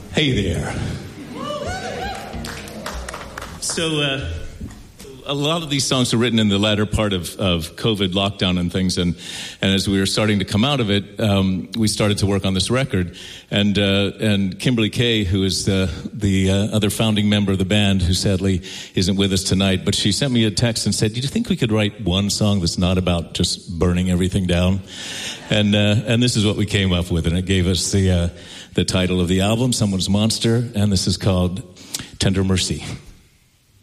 Hey there. So, a lot of these songs are written in the latter part of COVID lockdown and things, and as we were starting to come out of it, we started to work on this record, and Kimberly Kay, who is the other founding member of the band, who sadly isn't with us tonight, but she sent me a text and said, "Do you think we could write one song that's not about just burning everything down?" And this is what we came up with, and it gave us the title of the album, Someone's Monster, and this is called Tender Mercy.